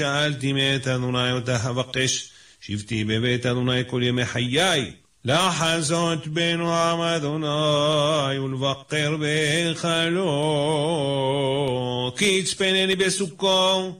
שאלתי מאת אדוני אותך אבקש, שבתי בבית אדוני כל ימי חיי, לחזות בנועם אדוני ולבקר בהיכלו, כי יצפנני בסוכו